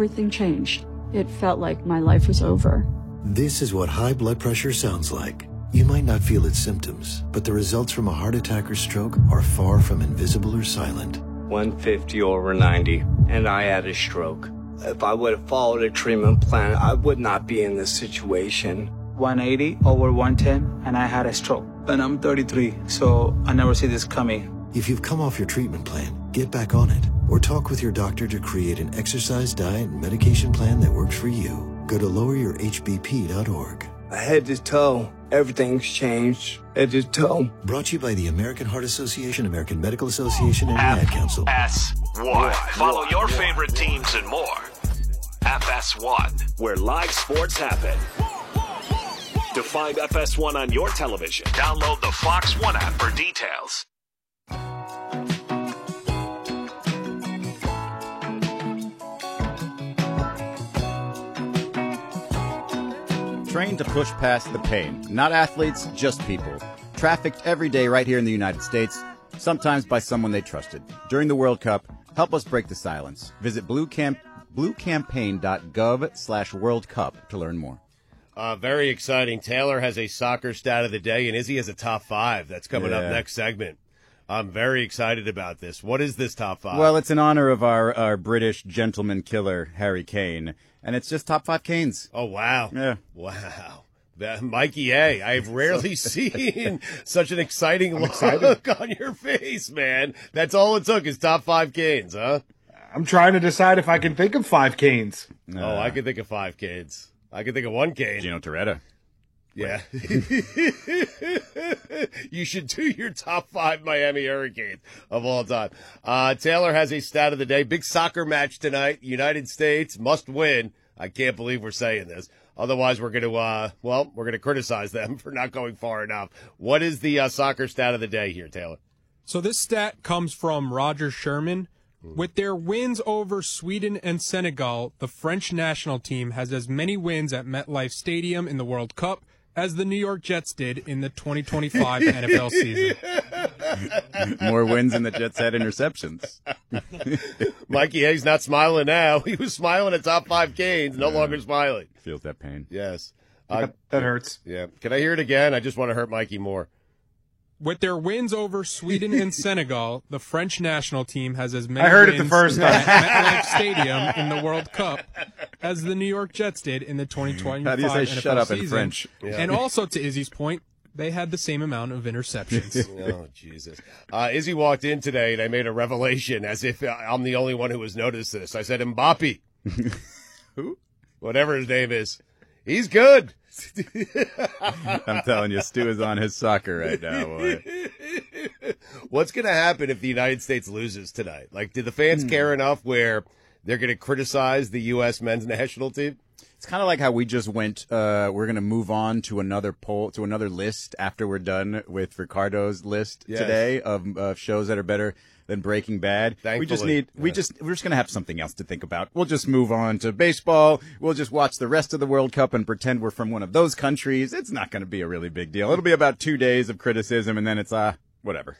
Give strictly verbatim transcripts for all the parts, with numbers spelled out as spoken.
everything changed. It felt like my life was over. This is what high blood pressure sounds like. You might not feel its symptoms, but the results from a heart attack or stroke are far from invisible or silent. one fifty over ninety, and I had a stroke. If I would have followed a treatment plan, I would not be in this situation. one eighty over one ten, and I had a stroke. And I'm thirty-three, so I never see this coming. If you've come off your treatment plan, get back on it, or talk with your doctor to create an exercise, diet, and medication plan that works for you. Go to lower your h b p dot org. Head to toe, everything's changed. Head to toe. Brought to you by the American Heart Association, American Medical Association, and the Ad Council. F S one. Follow your favorite teams and more. F S one, where live sports happen. To find F S one on your television, download the Fox One app for details. Trained to push past the pain. Not athletes, just people. Trafficked every day right here in the United States, sometimes by someone they trusted. During the World Cup, help us break the silence. Visit blue camp, blue campaign dot gov slash World Cup to learn more. Uh, very exciting. Taylor has a soccer stat of the day, and Izzy has a top five. That's coming Yeah. up next segment. I'm very excited about this. What is this top five? Well, it's in honor of our, our British gentleman killer, Harry Kane. And it's just top five Canes. Oh, wow. Yeah. Wow. That, Mikey A., I've rarely seen such an exciting look excited. on your face, man. That's all it took is top five Canes, huh? I'm trying to decide if I can think of five Canes. Uh, oh, I can think of five Canes. I can think of one Kane. Gino Toretta. Yeah. You should do your top five Miami Hurricanes of all time. Uh, Taylor has a stat of the day. Big soccer match tonight. United States must win. I can't believe we're saying this. Otherwise, we're going to, uh, well, we're going to criticize them for not going far enough. What is the uh, soccer stat of the day here, Taylor? So this stat comes from Roger Sherman. With their wins over Sweden and Senegal, the French national team has as many wins at MetLife Stadium in the World Cup as the New York Jets did in the twenty twenty-five N F L season. More wins than the Jets had interceptions. Mikey A's not smiling now. He was smiling at top five Canes, no yeah. longer smiling. Feels that pain. Yes. Uh, that, that hurts. Yeah. Can I hear it again? I just want to hurt Mikey more. With their wins over Sweden and Senegal, the French national team has as many I heard wins it the first time. at MetLife Stadium in the World Cup as the New York Jets did in the twenty twenty-five How do you say N F L shut up season. in French? Yeah. And also, to Izzy's point, they had the same amount of interceptions. Oh, Jesus. Uh, Izzy walked in today, and I made a revelation as if I'm the only one who has noticed this. I said, Mbappe. Who? Whatever his name is. He's good. I'm telling you, Stu is on his soccer right now, boy. What's going to happen if the United States loses tonight? Like, do the fans hmm. care enough where they're going to criticize the U S men's national team? It's kind of like how we just went, uh, we're going to move on to another poll, to another list after we're done with Ricardo's list yes. today of uh, shows that are better than Breaking Bad. Thankfully, we just need, yeah. we just, we're just going to have something else to think about. We'll just move on to baseball. We'll just watch the rest of the World Cup and pretend we're from one of those countries. It's not going to be a really big deal. It'll be about two days of criticism and then it's, uh, whatever.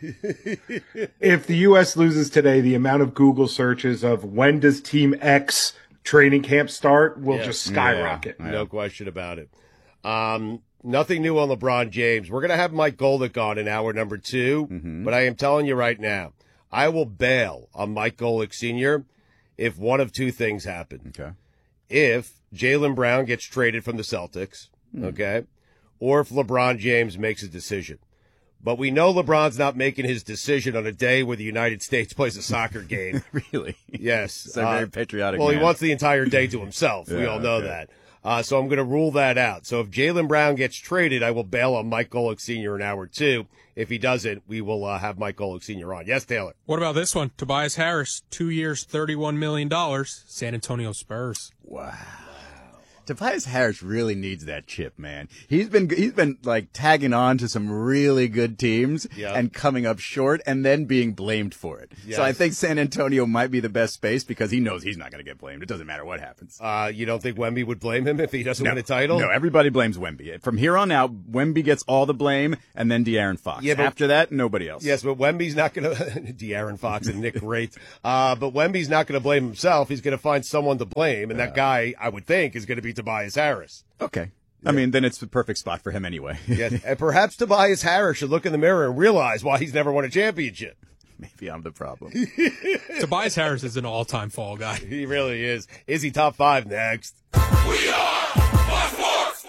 If the U S loses today, the amount of Google searches of when does Team X training camp start will yeah. just skyrocket. Yeah. No question about it. Um, nothing new on LeBron James. We're going to have Mike Golick on in hour number two, mm-hmm. but I am telling you right now, I will bail on Mike Golick Senior if one of two things happen. Okay. If Jaylen Brown gets traded from the Celtics, mm. okay, or if LeBron James makes a decision. But we know LeBron's not making his decision on a day where the United States plays a soccer game. Really? Yes. It's a very patriotic Well, man. He wants the entire day to himself. yeah, we all know okay. that. Uh, so I'm going to rule that out. So if Jaylen Brown gets traded, I will bail on Mike Golick Senior in hour two. If he doesn't, we will uh, have Mike Golick Senior on. Yes, Taylor? What about this one? Tobias Harris, two years, thirty-one million dollars, San Antonio Spurs. Wow. Tobias Harris really needs that chip, man. He's been he's been like tagging on to some really good teams yeah. and coming up short and then being blamed for it. Yes. So I think San Antonio might be the best space because he knows he's not going to get blamed. It doesn't matter what happens. Uh, you don't think Wemby would blame him if he doesn't no, win a title? No, everybody blames Wemby. From here on out, Wemby gets all the blame and then De'Aaron Fox. Yeah, but, After that, nobody else. Yes, but Wemby's not going to De'Aaron Fox and Nick Wraith. Uh, but Wemby's not going to blame himself. He's going to find someone to blame, and yeah. that guy, I would think, is going to be Tobias Harris. Okay. I mean, then it's the perfect spot for him anyway. Yes, and perhaps Tobias Harris should look in the mirror and realize why he's never won a championship. Maybe I'm the problem. Tobias Harris is an all-time fall guy. He really is. Is he top five next? We are Fox Sports.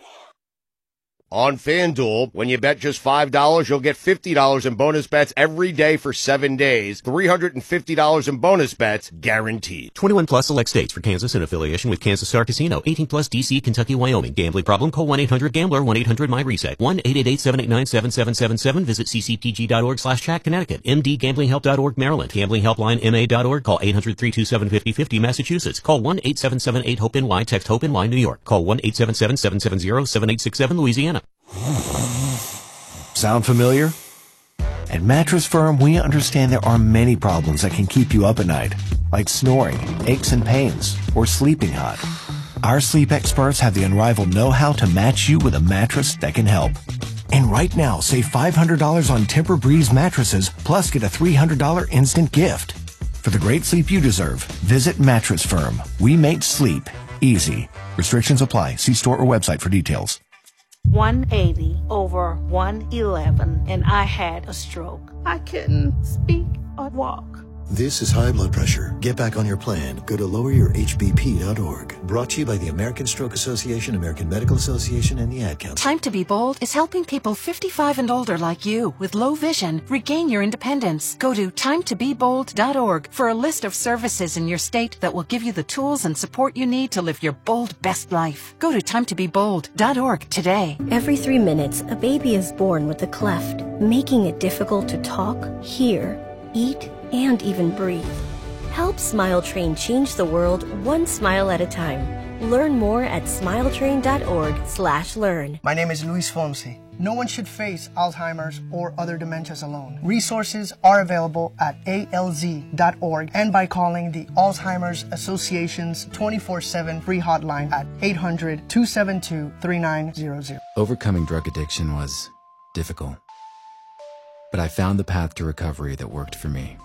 On FanDuel, when you bet just five dollars, you'll get fifty dollars in bonus bets every day for seven days. three hundred fifty dollars in bonus bets guaranteed. twenty-one plus select states. For Kansas in affiliation with Kansas Star Casino. eighteen plus D C, Kentucky, Wyoming. Gambling problem? Call one eight hundred gambler, one eight hundred my reset. one eight eight eight, seven eight nine, seven seven seven seven. Visit ccpg.org slash chat, Connecticut. m d gambling help dot org, Maryland. Gambling helpline M A dot org. Call eight hundred, three two seven, five oh five oh, Massachusetts. Call one eight seven seven eight, hope N Y. Text HOPE-N Y, New York. Call one eight seven seven, seven seven zero, seven eight six seven, Louisiana. Sound familiar? At Mattress Firm, we understand there are many problems that can keep you up at night, like snoring, aches and pains, or sleeping hot. Our sleep experts have the unrivaled know-how to match you with a mattress that can help. And right now, save five hundred dollars on Tempur-Breeze mattresses, plus get a three hundred dollars instant gift. For the great sleep you deserve, visit Mattress Firm. We make sleep easy. Restrictions apply. See store or website for details. one eighty over one eleven, and I had a stroke. I couldn't speak or walk. This is high blood pressure. Get back on your plan. Go to lower your H B P dot org. Brought to you by the American Stroke Association, American Medical Association, and the Ad Council. Time to be Bold is helping people fifty-five and older like you with low vision regain your independence. Go to time to be bold dot org for a list of services in your state that will give you the tools and support you need to live your bold best life. Go to time to be bold dot org today. Every three minutes, a baby is born with a cleft, making it difficult to talk, hear, eat, and even breathe. Help Smile Train change the world one smile at a time. Learn more at smiletrain dot org slash learn. My name is Luis Fonsi. No one should face Alzheimer's or other dementias alone. Resources are available at A L Z dot org and by calling the Alzheimer's Association's twenty-four seven free hotline at eight hundred, two seven two, three nine zero zero. Overcoming drug addiction was difficult, but I found the path to recovery that worked for me.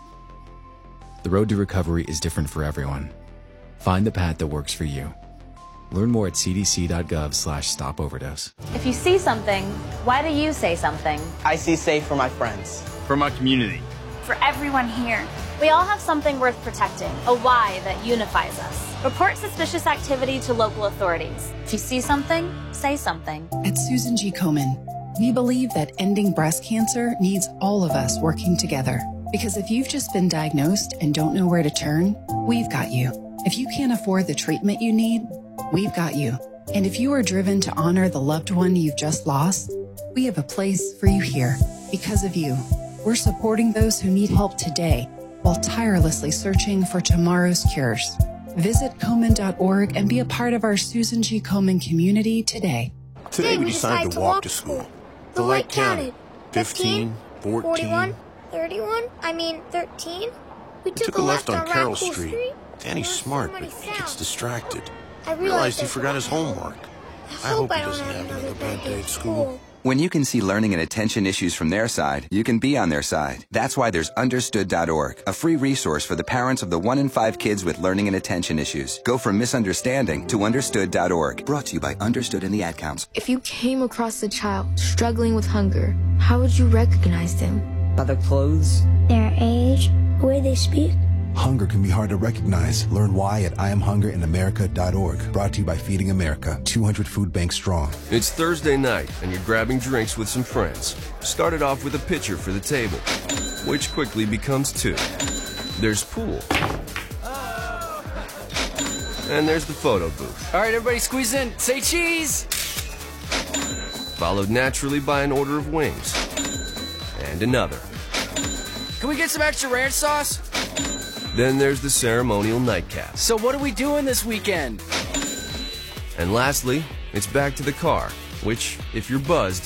The road to recovery is different for everyone. Find the path that works for you. Learn more at c d c dot gov slash stop overdose. If you see something, why do you say something? I see safe for my friends. For my community. For everyone here. We all have something worth protecting, a why that unifies us. Report suspicious activity to local authorities. If you see something, say something. At Susan G. Komen, we believe that ending breast cancer needs all of us working together. Because if you've just been diagnosed and don't know where to turn, we've got you. If you can't afford the treatment you need, we've got you. And if you are driven to honor the loved one you've just lost, we have a place for you here. Because of you, we're supporting those who need help today while tirelessly searching for tomorrow's cures. Visit Komen dot org and be a part of our Susan G. Komen community today. Today we decided to walk to school. The light counted. fifteen, fourteen, thirty-one? I mean, thirteen? We took a left on Carroll Street. Danny's smart, but he gets distracted. I realized he forgot his homework. I hope he doesn't have another bad day at school. When you can see learning and attention issues from their side, you can be on their side. That's why there's understood dot org, a free resource for the parents of the one in five kids with learning and attention issues. Go from misunderstanding to understood dot org. Brought to you by Understood and the Ad Council. If you came across a child struggling with hunger, how would you recognize them? By their clothes, their age, the way they speak. Hunger can be hard to recognize. Learn why at I am hunger in America dot org. Brought to you by Feeding America, two hundred food banks strong. It's Thursday night, and you're grabbing drinks with some friends. Started off with a pitcher for the table, which quickly becomes two. There's pool. And there's the photo booth. All right, everybody squeeze in. Say cheese! Followed naturally by an order of wings. And another. Can we get some extra ranch sauce? Then there's the ceremonial nightcap. So what are we doing this weekend? And lastly, it's back to the car, which, if you're buzzed,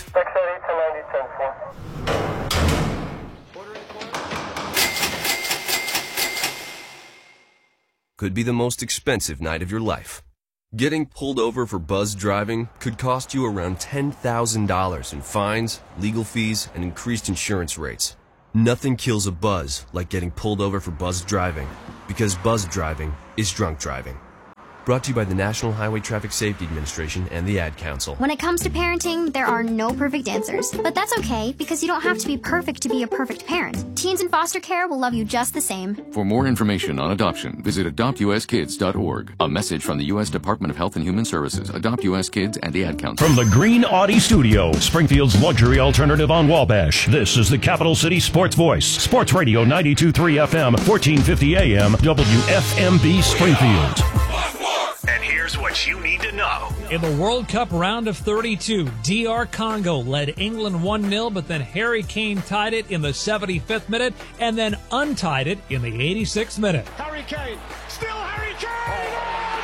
could be the most expensive night of your life. Getting pulled over for buzz driving could cost you around ten thousand dollars in fines, legal fees, and increased insurance rates. Nothing kills a buzz like getting pulled over for buzz driving, because buzz driving is drunk driving. Brought to you by the National Highway Traffic Safety Administration and the Ad Council. When it comes to parenting, there are no perfect answers. But that's okay, because you don't have to be perfect to be a perfect parent. Teens in foster care will love you just the same. For more information on adoption, visit adopt u s kids dot org. A message from the U S Department of Health and Human Services, Adopt U S Kids, and the Ad Council. From the Green Audi Studio, Springfield's luxury alternative on Wabash, this is the Capital City Sports Voice. Sports Radio ninety-two point three F M, fourteen fifty A M, W F M B Springfield. And here's what you need to know. In the World Cup round of thirty-two, D R Congo led England one nil, but then Harry Kane tied it in the seventy-fifth minute and then untied it in the eighty-sixth minute. Harry Kane, still Harry Kane! Oh,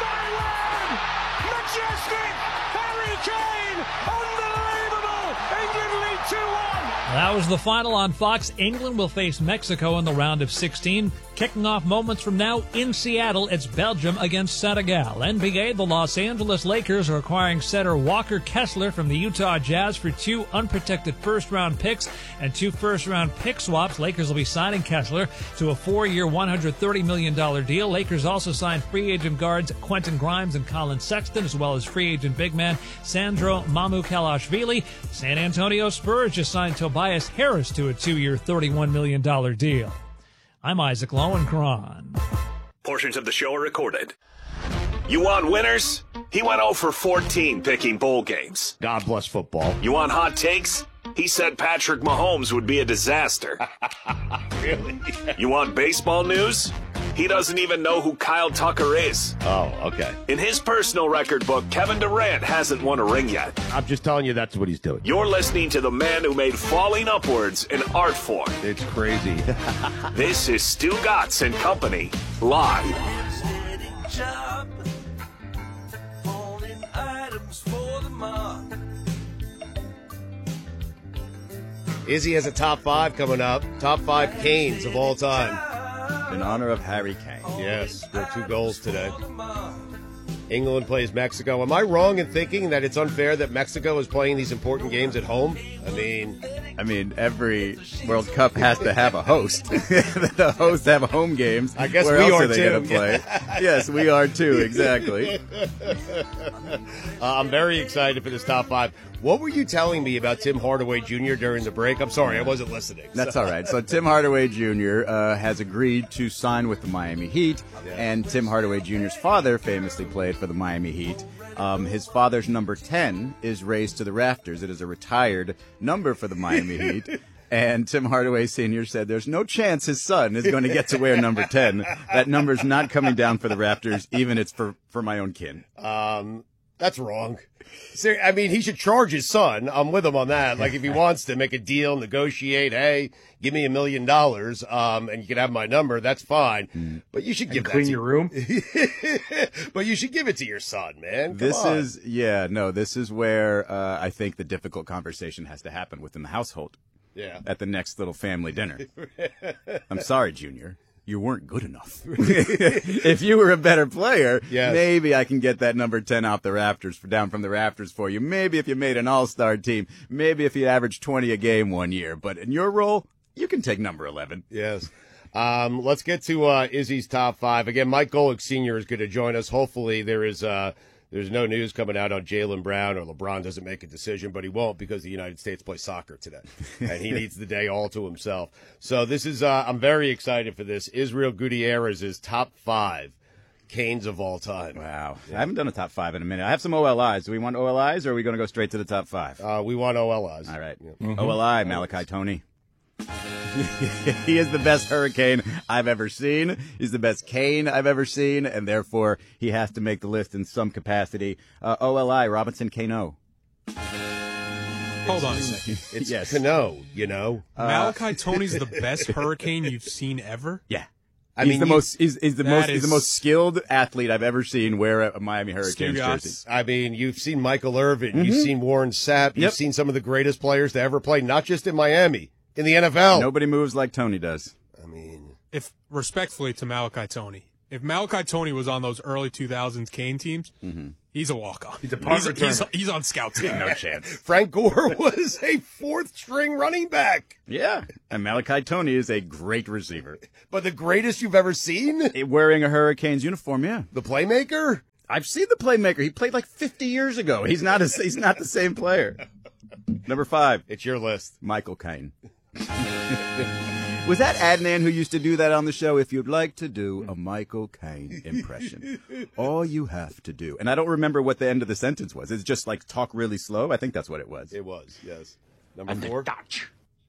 my word! Majestic! Harry Kane! Unbelievable! England lead two one! That was the final on Fox. England will face Mexico in the round of sixteen. Kicking off moments from now in Seattle, it's Belgium against Senegal. N B A, the Los Angeles Lakers are acquiring center Walker Kessler from the Utah Jazz for two unprotected first-round picks and two first-round pick swaps. Lakers will be signing Kessler to a four-year, one hundred thirty million dollars deal. Lakers also signed free agent guards Quentin Grimes and Colin Sexton, as well as free agent big man Sandro Mamukelashvili. San Antonio Spurs just signed Tobias Harris to a two-year, thirty-one million dollars deal. I'm Isaac Lowenkron. Portions of the show are recorded. You want winners? He went oh for fourteen picking bowl games. God bless football. You want hot takes? He said Patrick Mahomes would be a disaster. Really? You want baseball news? He doesn't even know who Kyle Tucker is. Oh, okay. In his personal record book, Kevin Durant hasn't won a ring yet. I'm just telling you that's what he's doing. You're listening to the man who made falling upwards an art form. It's crazy. This is Stu Gatz and Company, live. Izzy has a top five coming up. Top five Canes of all time. In honor of Harry Kane. Yes, scored two goals today. England plays Mexico. Am I wrong in thinking that it's unfair that Mexico is playing these important games at home? I mean... I mean, every World Cup has to have a host. The hosts have home games. I guess Where we else are, are they too. going to play? Yes, we are too, exactly. uh, I'm very excited for this top five. What were you telling me about Tim Hardaway Junior during the break? I'm sorry, I wasn't listening. That's so. all right. So Tim Hardaway Junior Uh, has agreed to sign with the Miami Heat, yeah. and Tim Hardaway Junior's father famously played for the Miami Heat. Um, his father's number ten is raised to the rafters. It is a retired number for the Miami Heat. And Tim Hardaway Senior said there's no chance his son is going to get to wear number ten. That number's not coming down for the Raptors, even it's for, for my own kin. Um, that's wrong. Ser- I mean, he should charge his son. I'm with him on that. Like, if he wants to make a deal, negotiate, hey, give me a million dollars, um, and you can have my number, that's fine. Mm. But you should And give clean that to your room. But you should give it to your son, man. Come This on. is, yeah, no, this is where uh, I think the difficult conversation has to happen within the household. Yeah. At the next little family dinner. I'm sorry, Junior. You weren't good enough. If you were a better player, Yes. maybe I can get that number ten off the rafters, for, down from the rafters for you. Maybe if you made an all-star team. Maybe if you averaged twenty a game one year. But in your role, you can take number eleven. Yes. Um, let's get to uh, Izzy's top five. Again, Mike Golick Senior is going to join us. Hopefully there is uh, there's no news coming out on Jaylen Brown or LeBron doesn't make a decision, but he won't because the United States plays soccer today. And he needs the day all to himself. So this is uh, I'm very excited for this. Israel Gutierrez's top five Canes of all time. Wow. I haven't done a top five in a minute. I have some O L Is. Do we want O L Is or are we going to go straight to the top five? Uh, we want O L Is. All right. Yeah. Mm-hmm. O L I, Malachi Tony. He is the best Hurricane I've ever seen. He's the best Cane I've ever seen, and therefore he has to make the list in some capacity. Uh, O L I, Robinson Cano. Hold on a second. It's Yes. Cano, you know. Malachi Tony's the best Hurricane you've seen ever? Yeah. I he's mean, the you- most he's, he's the that most he's the is- most skilled athlete I've ever seen wear a Miami Hurricanes jersey. I mean, you've seen Michael Irvin, Mhm. you've seen Warren Sapp, you've Yep. seen some of the greatest players to ever play, not just in Miami, in the N F L. Nobody moves like Tony does. I mean, if respectfully to Malachi Tony, if Malachi Tony was on those early two thousands Kane teams, he's a walk-on. He's a punt he's, returner. he's, on scout team. No chance. Frank Gore was a fourth string running back. Yeah, and Malachi Tony is a great receiver. But the greatest you've ever seen? Wearing a Hurricanes uniform, yeah. The playmaker? I've seen the playmaker. He played like fifty years ago. He's not a, he's not the same player. Number five. It's your list. Michael Caine. Was that Adnan who used to do that on the show? If you'd like to do a Michael Caine impression, all you have to do. And I don't remember what the end of the sentence was. It's just like talk really slow. I think that's what it was. It was, yes. Number And the four. Dutch.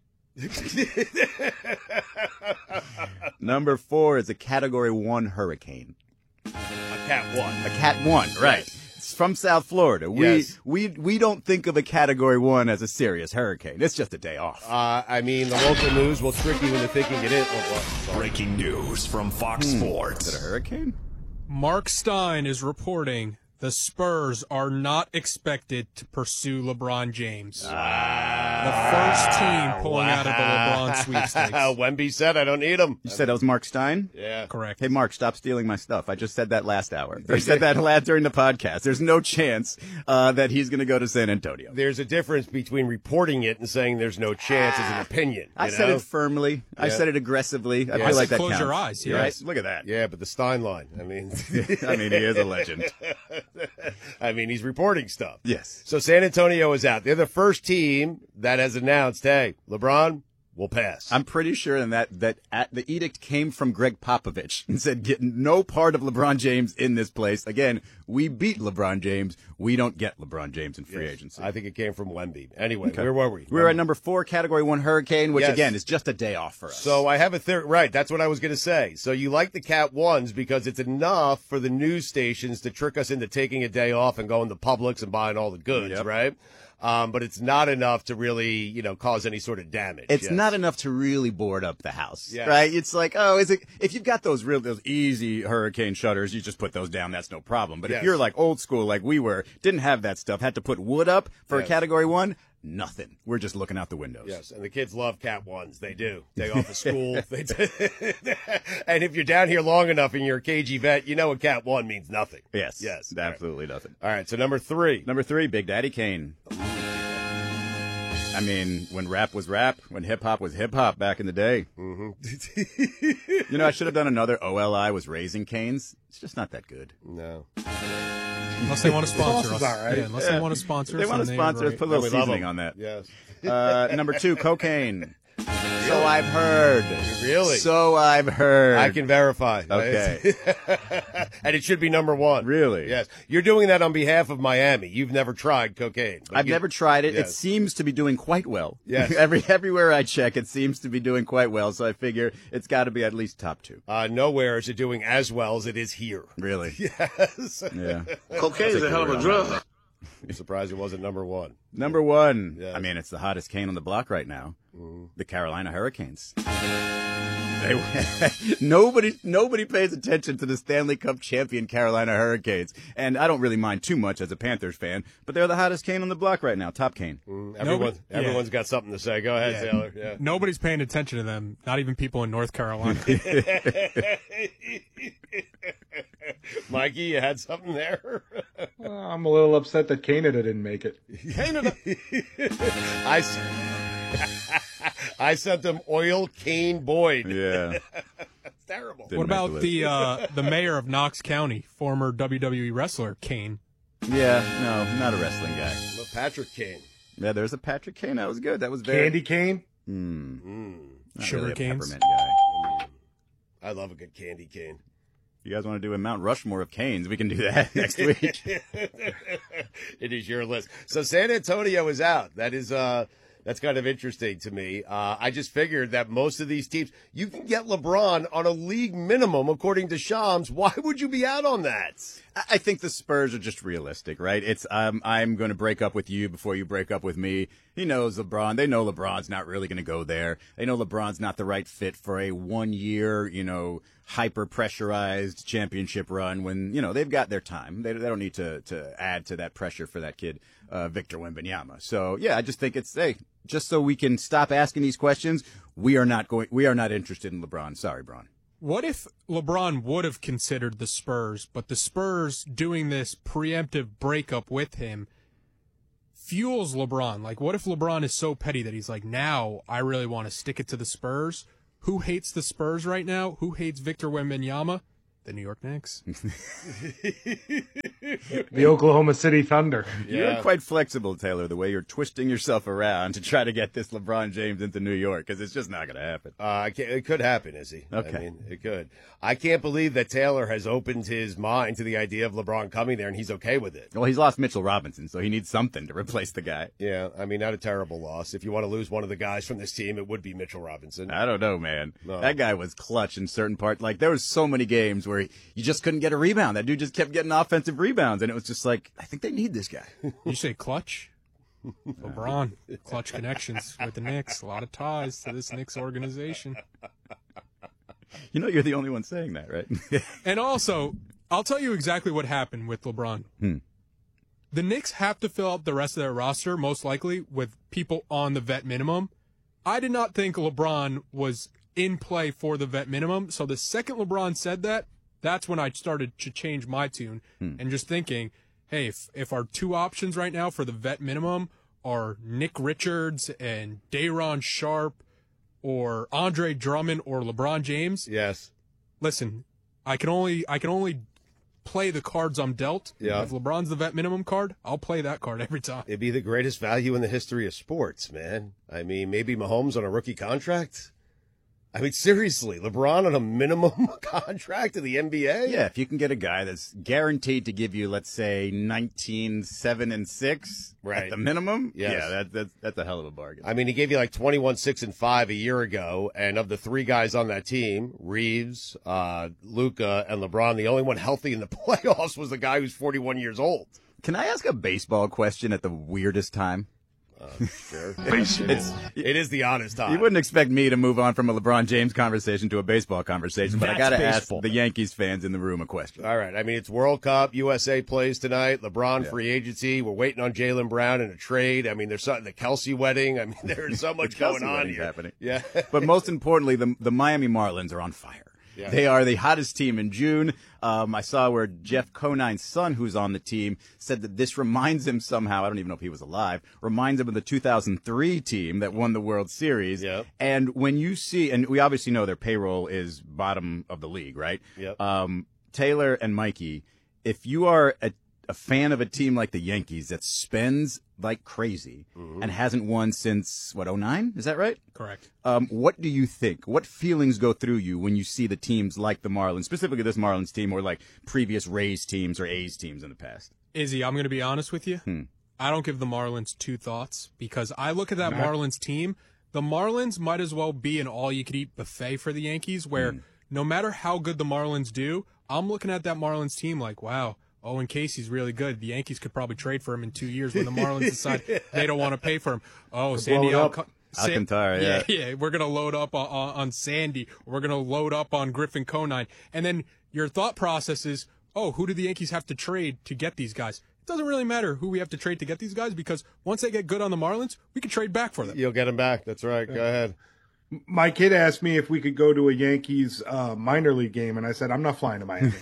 Number four is a Category One hurricane. A cat one. A Cat One, right? It's from South Florida. Yes. We we we don't think of a Category One as a serious hurricane. It's just a day off. Uh, I mean, the local news will trick you into thinking it is. Oh, what? Sorry. Breaking news from Fox Hmm. Sports. Is it a hurricane? Mark Stein is reporting the Spurs are not expected to pursue LeBron James. the first team pulling out of the LeBron sweepstakes. Wemby said, I don't need him. You said that was Mark Stein? Yeah. Correct. Hey, Mark, stop stealing my stuff. I just said that last hour. I said that last during the podcast. There's no chance uh, that he's going to go to San Antonio. There's a difference between reporting it and saying there's no chance as an opinion. I you said know? it firmly. I Yeah. said it aggressively. I Yeah. feel like that Close counts. your eyes, You're yes. right? Look at that. Yeah, but the Stein line. I mean, I mean, he is a legend. I mean, he's reporting stuff. Yes. So San Antonio is out. They're the first team that has announced, hey, LeBron will pass. I'm pretty sure that that at, the edict came from Greg Popovich and said, get no part of LeBron James in this place. Again, we beat LeBron James. We don't get LeBron James in free Yes. agency. I think it came from Wemby. Anyway, Okay. where were we? We were at number four, Category One Hurricane, which Yes. again is just a day off for us. So I have a theory. Right, that's what I was going to say. So you like the Cat Ones because it's enough for the news stations to trick us into taking a day off and going to Publix and buying all the goods, Yep. right? Um, but it's not enough to really, you know, cause any sort of damage. It's Yes. not enough to really board up the house, Yes. right? It's like, oh, is it? If you've got those real, those easy hurricane shutters, you just put those down. That's no problem. But Yes. if you're like old school, like we were, didn't have that stuff, had to put wood up for Yes. a Category One, nothing. We're just looking out the windows. Yes, and the kids love Cat Ones. They do. Day off of school. They do. And if you're down here long enough and you're a K G vet, you know a Cat One means nothing. Yes. Yes. Absolutely nothing. All right, so number three. Number three, Big Daddy Kane. I mean, when rap was rap, when hip hop was hip hop back in the day. Mm-hmm. You know, I should have done another O L I was Raising Canes. It's just not that good. No. Unless they want to sponsor Sauce us. is all right. Yeah, unless Yeah. they want to sponsor They us. want to then sponsor us. right. Put a little We love seasoning them. on that. Yes. Uh, number two, cocaine. So I've heard. Really? So I've heard. I can verify. Okay. And it should be number one. Really? Yes. You're doing that on behalf of Miami. You've never tried cocaine. but I've you- never tried it. It Yes. seems to be doing quite well. Yes. Every everywhere I check, it seems to be doing quite well. So I figure it's got to be at least top two. Uh, nowhere is it doing as well as it is here. Really? Yes. Yeah. Cocaine is a hell of a drug. I'm surprised it wasn't number one. Number one. Yeah. I mean, it's the hottest cane on the block right now. Mm-hmm. The Carolina Hurricanes. They, nobody, nobody pays attention to the Stanley Cup champion Carolina Hurricanes, and I don't really mind too much as a Panthers fan. But they're the hottest cane on the block right now, top cane. Mm, everyone, Nobody- yeah. everyone's got something to say. Go ahead, Yeah. Taylor. Yeah. Nobody's paying attention to them. Not even people in North Carolina. Mikey, you had something there? Well, I'm a little upset that Canada didn't make it. Canada. I, s- I sent them Oil Cane Boyd. Yeah. That's terrible. Didn't What make about the the uh, the mayor of Knox County, former W W E wrestler Kane? Yeah, no, not a wrestling guy. Well, Patrick Kane. Yeah, there's a Patrick Kane. That was good. That was very Candy cane? Hmm. Mm. Not Sugar really a canes? peppermint guy. I love a good candy cane. You guys want to do a Mount Rushmore of canes? We can do that next week. It is your list. So San Antonio is out. That is uh that's kind of interesting to me. Uh, I just figured that most of these teams, you can get LeBron on a league minimum, according to Shams. Why would you be out on that? I I think the Spurs are just realistic, right? It's um, I'm going to break up with you before you break up with me. He knows LeBron. They know LeBron's not really going to go there. They know LeBron's not the right fit for a one-year, you know, hyper-pressurized championship run when, you know, they've got their time. They, they don't need to, to add to that pressure for that kid, uh, Victor Wembanyama. So, yeah, I just think it's, hey, just so we can stop asking these questions, we are not going, we are not interested in LeBron. Sorry, Bron. What if LeBron would have considered the Spurs, but the Spurs doing this preemptive breakup with him fuels LeBron? Like, what if LeBron is so petty that he's like, now I really want to stick it to the Spurs? Who hates the Spurs right now? Who hates Victor Wembanyama? The New York Knicks. The Oklahoma City Thunder. You're quite flexible, Taylor, the way you're twisting yourself around to try to get this LeBron James into New York, because it's just not going to happen. Uh, I can't, it could happen, Izzy. Okay. I mean, it could. I can't believe that Taylor has opened his mind to the idea of LeBron coming there, and he's okay with it. Well, he's lost Mitchell Robinson, so he needs something to replace the guy. Yeah, I mean, not a terrible loss. If you want to lose one of the guys from this team, it would be Mitchell Robinson. I don't know, man. No. That guy was clutch in certain parts. Like, there was so many games where you just couldn't get a rebound. That dude just kept getting offensive rebounds, and it was just like, I think they need this guy. You say clutch? LeBron, clutch connections with the Knicks. A lot of ties to this Knicks organization. You know you're the only one saying that, right? And also, I'll tell you exactly what happened with LeBron. Hmm. The Knicks have to fill out the rest of their roster, most likely, with people on the vet minimum. I did not think LeBron was in play for the vet minimum, so the second LeBron said that, that's when I started to change my tune Hmm. and just thinking, hey, if, if our two options right now for the vet minimum are Nick Richards and Day'Ron Sharpe or Andre Drummond or LeBron James, yes. Listen, I can only I can only play the cards I'm dealt. Yeah. If LeBron's the vet minimum card, I'll play that card every time. It'd be the greatest value in the history of sports, man. I mean, maybe Mahomes on a rookie contract. I mean, seriously, LeBron on a minimum contract in the N B A? Yeah, if you can get a guy that's guaranteed to give you, let's say, nineteen, seven, and six Right. at the minimum, Yes. yeah, that, that's that's a hell of a bargain. I mean, he gave you like twenty-one, six, and five a year ago, and of the three guys on that team, Reeves, uh, Luka, and LeBron, the only one healthy in the playoffs was the guy who's forty-one years old. Can I ask a baseball question at the weirdest time? Uh, sure. It's- it's, it is the honest time. You wouldn't expect me to move on from a LeBron James conversation to a baseball conversation, but I got That's to ask baseball. the Yankees fans in the room a question. All right. I mean, it's World Cup. U S A plays tonight. LeBron Yeah. free agency. We're waiting on Jaylen Brown in a trade. I mean, there's something, the Kelsey wedding. I mean, there's so much The going Kelsey on wedding's here. happening. Yeah. But most importantly, the the Miami Marlins are on fire. Yeah. They are the hottest team in June. Um, I saw where Jeff Conine's son, who's on the team, said that this reminds him somehow, I don't even know if he was alive, reminds him of the two thousand three team that won the World Series. Yep. And when you see, and we obviously know their payroll is bottom of the league, right? Yep. Um, Taylor and Mikey, if you are a, a fan of a team like the Yankees that spends like crazy Mhm. and hasn't won since, what, oh nine? Is that right? Correct. Um, what do you think? What feelings go through you when you see the teams like the Marlins, specifically this Marlins team, or like previous Rays teams or A's teams in the past? Izzy, I'm going to be honest with you. Hmm. I don't give the Marlins two thoughts because I look at that Not- Marlins team. The Marlins might as well be an all-you-could-eat buffet for the Yankees where no matter how good the Marlins do, I'm looking at that Marlins team like, wow, Owen Casey's really good. The Yankees could probably trade for him in two years when the Marlins decide they don't want to pay for him. Oh, Sandy blow it up. Alca- Alcantara, yeah. yeah, yeah. We're gonna load up on, on, on Sandy. We're gonna load up on Griffin Conine, and then your thought process is, oh, who do the Yankees have to trade to get these guys? It doesn't really matter who we have to trade to get these guys because once they get good on the Marlins, we can trade back for them. You'll get him back. That's right. Go ahead. My kid asked me if we could go to a Yankees uh, minor league game, and I said, I'm not flying to Miami.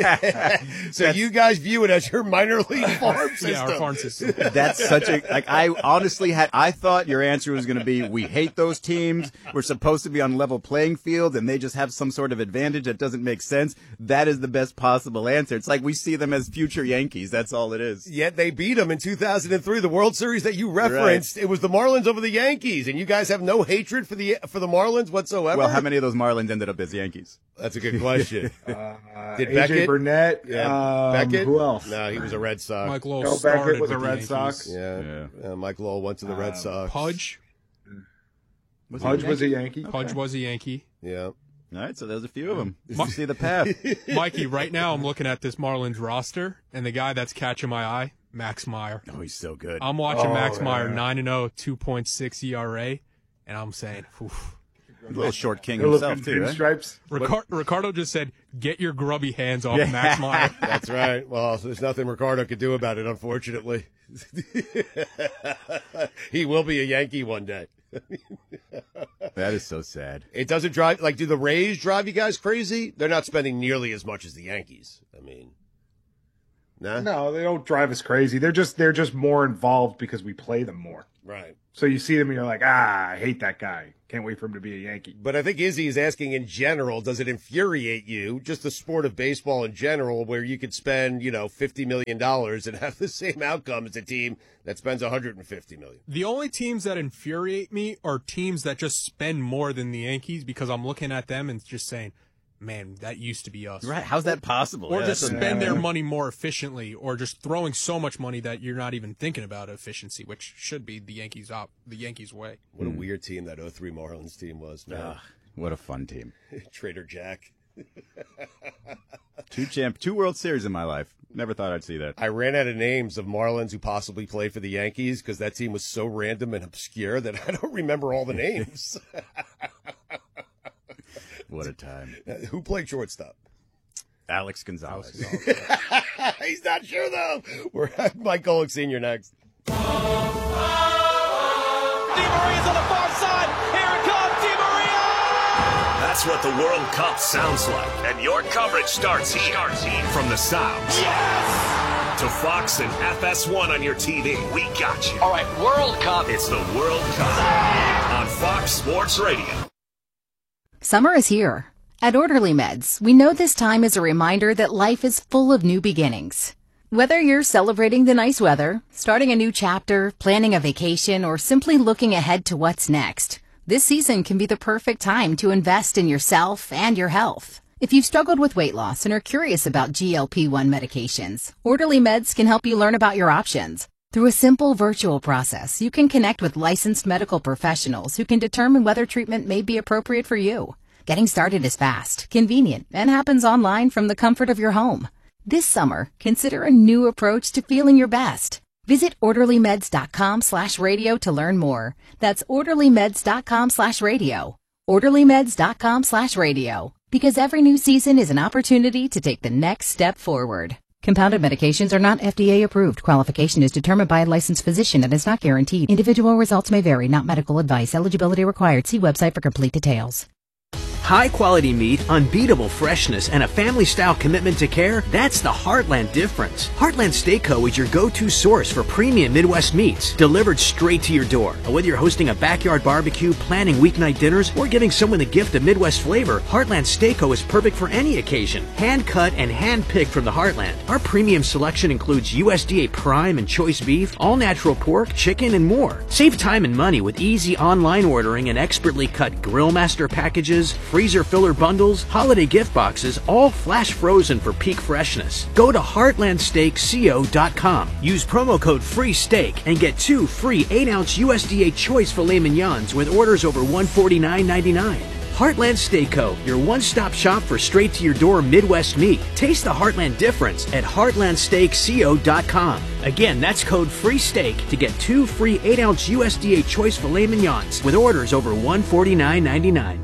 So you guys view it as your minor league farm system. Yeah, our farm system. That's such a, like, I honestly had, I thought your answer was going to be, we hate those teams. We're supposed to be on level playing field and they just have some sort of advantage that doesn't make sense. That is the best possible answer. It's like we see them as future Yankees. That's all it is. Yet they beat them in two thousand three, the World Series that you referenced. It was the Marlins over the Yankees, and you guys have no hatred for the for the Marlins whatsoever. Well, how many of those Marlins ended up as Yankees? That's a good question. Uh, Did A J Beckett? Burnett. Yeah. Um, Beckett? Who else? No, he was a Red Sox. Mike Lowell Joe started Beckett was with a the Red Yankees. Sox. Yeah. Uh, Mike Lowell went to the Red Um, Sox. Pudge. Was he Pudge a was a Yankee? Yankee. Pudge was a Yankee. Yeah. All right, so there's a few of them. Mi- You see the path. Mikey, right now I'm looking at this Marlins roster, and the guy that's catching my eye, Max Meyer. Oh, he's so good. I'm watching Oh, Max Meyer, yeah. nine and oh, two point six E R A, and I'm saying, oof. A little short king They're himself, looking too, eh? pinstripes. Ricar- Ricardo just said, get your grubby hands off Yeah. Max Meyer. That's right. Well, there's nothing Ricardo could do about it, unfortunately. He will be a Yankee one day. That is so sad. It doesn't drive, like, do the Rays drive you guys crazy? They're not spending nearly as much as the Yankees. I mean, nah? No, they don't drive us crazy. They're just they're just more involved because we play them more. Right. So you see them and you're like, ah, I hate that guy. Can't wait for him to be a Yankee. But I think Izzy is asking in general, does it infuriate you, just the sport of baseball in general, where you could spend, you know, fifty million dollars and have the same outcome as a team that spends one hundred fifty million dollars? The only teams that infuriate me are teams that just spend more than the Yankees because I'm looking at them and just saying, man, that used to be us. Right. How's that possible? Or Yeah, just that's- spend yeah. their money more efficiently, or just throwing so much money that you're not even thinking about efficiency, which should be the Yankees op, the Yankees way. What a weird team that oh three Marlins team was, man. Ah, what a fun team. Trader Jack. Two champ, two World Series in my life. Never thought I'd see that. I ran out of names of Marlins who possibly played for the Yankees because that team was so random and obscure that I don't remember all the names. What a time. Who played shortstop? Alex Gonzalez. He's not sure, though. We're at Mike Golick Senior next. Di Maria's on the far side. Here it comes, Di Maria! That's what the World Cup sounds like. And your coverage starts here. Starts here. From the sounds. Yes! To Fox and F S one on your T V. We got you. All right, World Cup. It's the World Cup on Fox Sports Radio. Summer is here. At Orderly Meds, we know this time is a reminder that life is full of new beginnings. Whether you're celebrating the nice weather, starting a new chapter, planning a vacation, or simply looking ahead to what's next, this season can be the perfect time to invest in yourself and your health. If you've struggled with weight loss and are curious about G L P one medications, Orderly Meds can help you learn about your options. Through a simple virtual process, you can connect with licensed medical professionals who can determine whether treatment may be appropriate for you. Getting started is fast, convenient, and happens online from the comfort of your home. This summer, consider a new approach to feeling your best. Visit orderlymeds.com slash radio to learn more. That's orderlymeds.com slash radio. orderlymeds.com slash radio. Because every new season is an opportunity to take the next step forward. Compounded medications are not F D A approved. Qualification is determined by a licensed physician and is not guaranteed. Individual results may vary, not medical advice. Eligibility required. See website for complete details. High-quality meat, unbeatable freshness, and a family-style commitment to care, that's the Heartland difference. Heartland Steak Co. is your go-to source for premium Midwest meats, delivered straight to your door. And whether you're hosting a backyard barbecue, planning weeknight dinners, or giving someone the gift of Midwest flavor, Heartland Steak Co. is perfect for any occasion. Hand-cut and hand-picked from the Heartland. Our premium selection includes U S D A prime and choice beef, all-natural pork, chicken, and more. Save time and money with easy online ordering and expertly cut grill master packages, freezer filler bundles, holiday gift boxes, all flash frozen for peak freshness. Go to heartland steak co dot com. Use promo code FREESTEAK and get two free eight ounce U S D A choice filet mignons with orders over one forty-nine ninety-nine. Heartland Steak Co., your one-stop shop for straight-to-your-door Midwest meat. Taste the Heartland difference at heartland steak co dot com. Again, that's code FREESTEAK to get two free eight ounce U S D A choice filet mignons with orders over one forty-nine ninety-nine.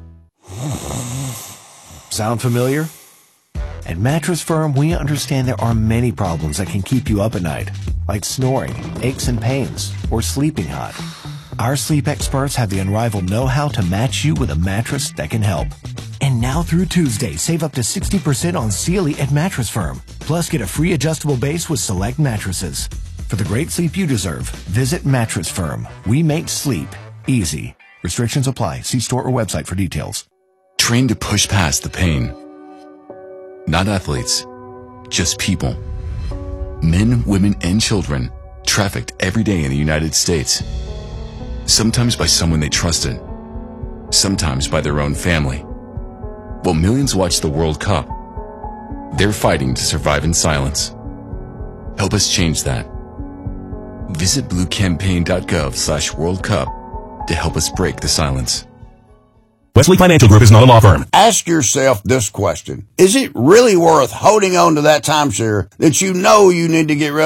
Sound familiar? At Mattress Firm, we understand there are many problems that can keep you up at night, like snoring, aches and pains, or sleeping hot. Our sleep experts have the unrivaled know-how to match you with a mattress that can help. And now through Tuesday, save up to sixty percent on Sealy at Mattress Firm. Plus, get a free adjustable base with select mattresses. For the great sleep you deserve, visit Mattress Firm. We make sleep easy. Restrictions apply. See store or website for details. Train to push past the pain. Not athletes, just people. Men, women, and children trafficked every day in the United States. Sometimes by someone they trusted, sometimes by their own family. While millions watch the World Cup, they're fighting to survive in silence. Help us change that. Visit bluecampaign.gov slash World Cup to help us break the silence. Wesley Financial Group is not a law firm. Ask yourself this question. Is it really worth holding on to that timeshare that you know you need to get rid of?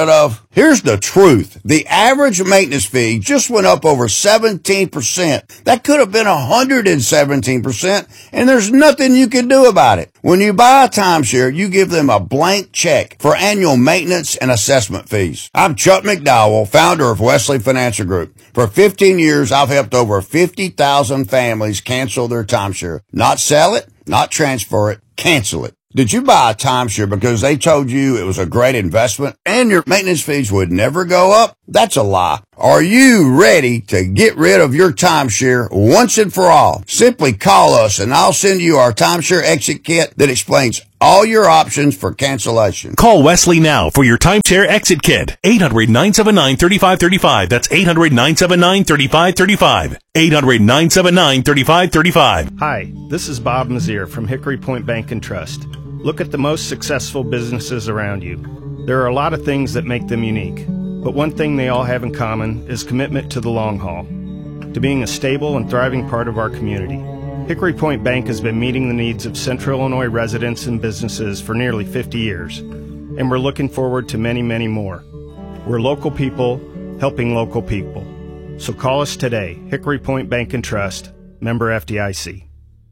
Here's the truth. The average maintenance fee just went up over seventeen percent. That could have been one hundred seventeen percent, and there's nothing you can do about it. When you buy a timeshare, you give them a blank check for annual maintenance and assessment fees. I'm Chuck McDowell, founder of Wesley Financial Group. For fifteen years, I've helped over fifty thousand families cancel their timeshare. Not sell it, not transfer it, cancel it. Did you buy a timeshare because they told you it was a great investment and your maintenance fees would never go up? That's a lie. Are you ready to get rid of your timeshare once and for all? Simply call us and I'll send you our timeshare exit kit that explains all your options for cancellation. Call Wesley now for your timeshare exit kit. eight hundred, nine seven nine, three five three five. That's eight hundred, nine seven nine, three five three five. eight hundred, nine seven nine, three five three five. Hi, this is Bob Mazier from Hickory Point Bank and Trust. Look at the most successful businesses around you. There are a lot of things that make them unique, but one thing they all have in common is commitment to the long haul, to being a stable and thriving part of our community. Hickory Point Bank has been meeting the needs of Central Illinois residents and businesses for nearly fifty years, and we're looking forward to many, many more. We're local people helping local people. So call us today, Hickory Point Bank and Trust, member F D I C.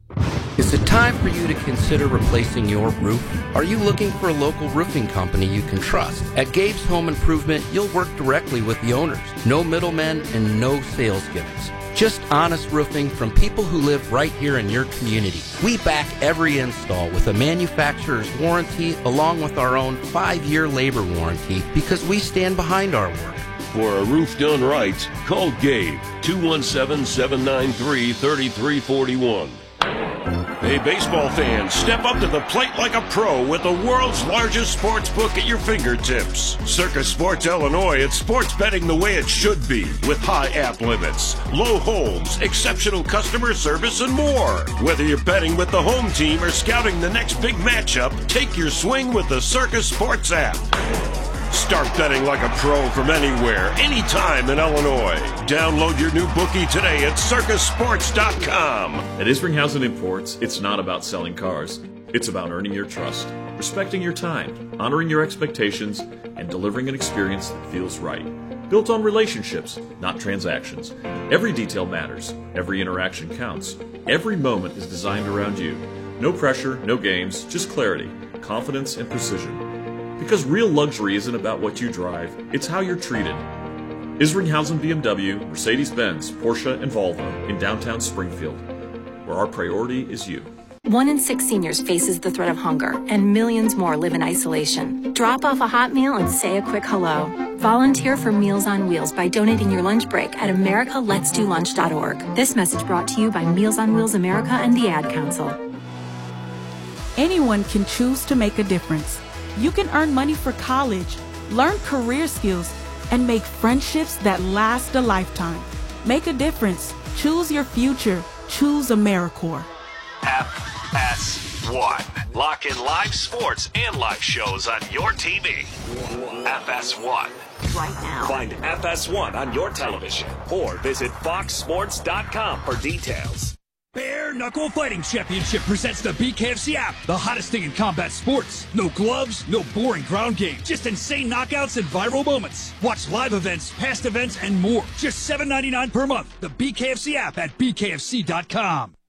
Is it time for you to consider replacing your roof? Are you looking for a local roofing company you can trust? At Gabe's Home Improvement, you'll work directly with the owners. No middlemen and no sales gimmicks. Just honest roofing from people who live right here in your community. We back every install with a manufacturer's warranty along with our own five-year labor warranty because we stand behind our work. For a roof done right, call Gabe, two one seven, seven nine three, three three four one. Hey, baseball fans, step up to the plate like a pro with the world's largest sports book at your fingertips. Circus Sports Illinois, it's sports betting the way it should be, with high app limits, low holds, exceptional customer service, and more. Whether you're betting with the home team or scouting the next big matchup, take your swing with the Circus Sports app. Start betting like a pro from anywhere, anytime in Illinois. Download your new bookie today at circus sports dot com. At Isringhausen Imports, it's not about selling cars. It's about earning your trust, respecting your time, honoring your expectations, and delivering an experience that feels right. Built on relationships, not transactions. Every detail matters. Every interaction counts. Every moment is designed around you. No pressure, no games, just clarity, confidence, and precision. Because real luxury isn't about what you drive, it's how you're treated. Isringhausen B M W, Mercedes-Benz, Porsche, and Volvo in downtown Springfield, where our priority is you. One in six seniors faces the threat of hunger, and millions more live in isolation. Drop off a hot meal and say a quick hello. Volunteer for Meals on Wheels by donating your lunch break at america lets do lunch dot org. This message brought to you by Meals on Wheels America and the Ad Council. Anyone can choose to make a difference. You can earn money for college, learn career skills, and make friendships that last a lifetime. Make a difference. Choose your future. Choose AmeriCorps. F S one. Lock in live sports and live shows on your T V. F S one. Right now. Find F S one on your television or visit fox sports dot com for details. Bare Knuckle Fighting Championship presents the B K F C app, the hottest thing in combat sports. No gloves, no boring ground game, just insane knockouts and viral moments. Watch live events, past events, and more. Just seven ninety-nine per month. The B K F C app at b k f c dot com.